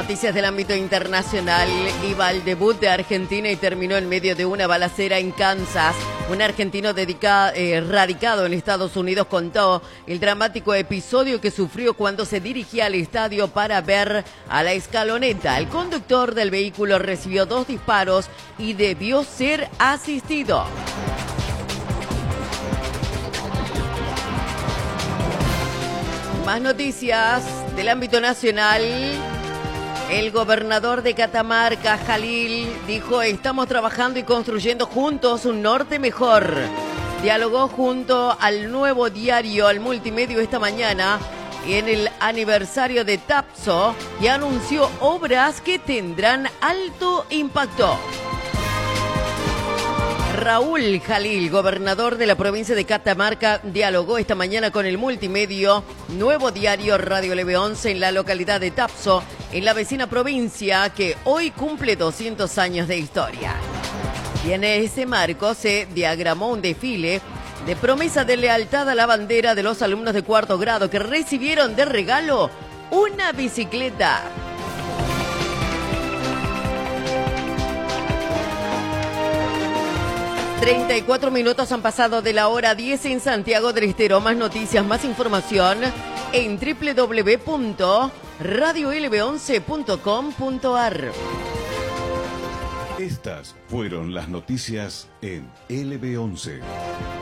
Noticias del ámbito internacional. Iba al debut de Argentina y terminó en medio de una balacera en Kansas. Un argentino radicado en Estados Unidos contó el dramático episodio que sufrió cuando se dirigía al estadio para ver a la Escaloneta. El conductor del vehículo recibió 2 disparos y debió ser asistido. Más noticias del ámbito nacional. El gobernador de Catamarca, Jalil, dijo: estamos trabajando y construyendo juntos un norte mejor. Dialogó junto al Nuevo Diario, al multimedio esta mañana, en el aniversario de Tapso, y anunció obras que tendrán alto impacto. Raúl Jalil, gobernador de la provincia de Catamarca, dialogó esta mañana con el multimedio Nuevo Diario Radio LB11 en la localidad de Tapso, en la vecina provincia que hoy cumple 200 años de historia. Y en ese marco se diagramó un desfile de promesa de lealtad a la bandera de los alumnos de 4º grado que recibieron de regalo una bicicleta. ...34 han pasado de la hora 10 en Santiago del Estero. Más noticias, más información en www.radiolb11.com.ar. Estas fueron las noticias en LB11.